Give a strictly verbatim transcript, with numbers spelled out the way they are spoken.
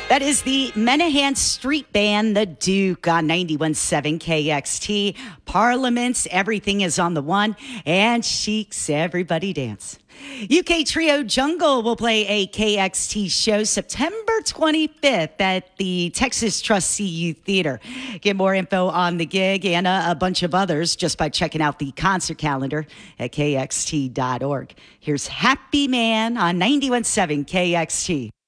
That is the Menahan Street Band, The Duke, on ninety-one point seven K X T. Parliaments, Everything is on the One, and Chic's Everybody Dance. U K Trio Jungle will play a K X T show September twenty-fifth at the Texas Trust C U Theater. Get more info on the gig and a, a bunch of others just by checking out the concert calendar at K X T dot org. Here's Happy Man on ninety-one point seven K X T.